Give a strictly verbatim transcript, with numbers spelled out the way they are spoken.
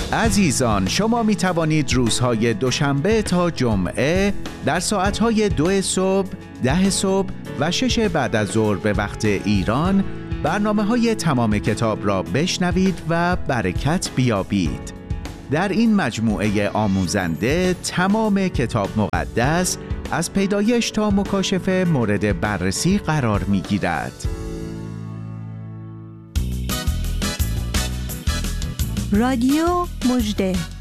عزیزان، شما می توانید روزهای دوشنبه تا جمعه در ساعتهای دو صبح، ده صبح و شش بعد از ظهر به وقت ایران برنامه های تمام کتاب را بشنوید و برکت بیابید. در این مجموعه آموزنده تمام کتاب مقدس از پیدایش تا مکاشفه مورد بررسی قرار می گیرد. رادیو مژده